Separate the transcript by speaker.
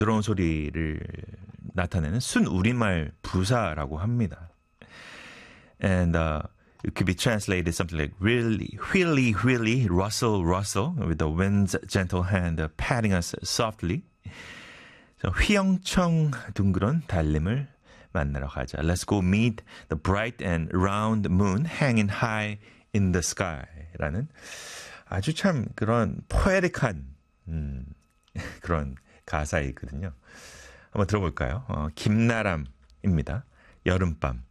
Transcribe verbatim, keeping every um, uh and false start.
Speaker 1: 들어온 소리를 나타내는 순우리말 부사라고 합니다. And uh, it could be translated something like really, really, really, rustle, rustle, with the wind's gentle hand uh, patting us softly. So, 휘영청 둥그런 달림을 만나러 가자. Let's go meet the bright and round moon hanging high in the sky. 라는 아주 참 그런 포에틱한 음, 그런 가사이거든요. 한번 들어볼까요? 어, 김나람입니다. 여름밤.